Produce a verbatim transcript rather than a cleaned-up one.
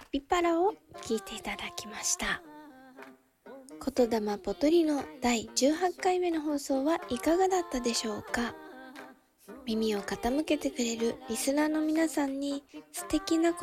ピパラを聞いていただきました。言霊ポトリのだいじゅうはちかいめの放送はいかがだったでしょうか。耳を傾けてくれるリスナーの皆さんに素敵な